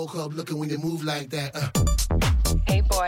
Club looking when you move like that. Hey boy,